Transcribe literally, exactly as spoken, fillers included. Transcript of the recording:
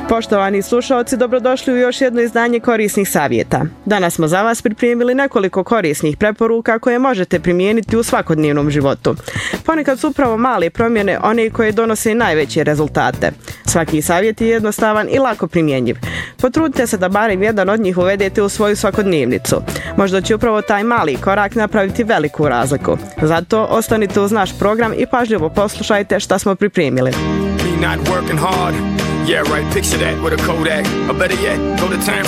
Poštovani slušaoci, dobrodošli u još jedno izdanje korisnih savjeta. Danas smo za vas pripremili nekoliko korisnih preporuka koje možete primijeniti u svakodnevnom životu. Ponekad su upravo male promjene one koje donose najveće rezultate. Svaki savjet je jednostavan i lako primjenjiv. Potrudite se da barem jedan od njih uvedete u svoju svakodnevnicu. Možda će upravo taj mali korak napraviti veliku razliku. Zato ostanite uz naš program i pažljivo poslušajte šta smo pripremili. Not working hard. Yeah, right, picture that with a Kodak. Or better yet, go to time